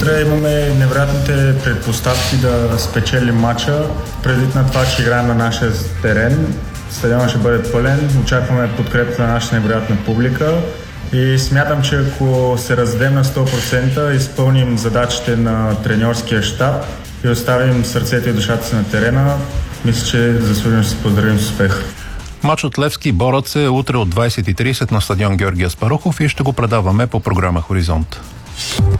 Имаме невероятните предпоставки да спечелим матча, предвид на това, че играем на нашия терен. Стадионът ще бъде пълен, очакваме подкрепата на нашата невероятна публика и смятам, че ако се раздадем на 100%, изпълним задачите на треньорския щаб и оставим сърцето и душата си на терена, мисля, че заслужено ще се поздравим с успех. Мач от Левски и Борац е утре от 20:30 на стадион Георги Аспарухов и ще го предаваме по програма Хоризонт.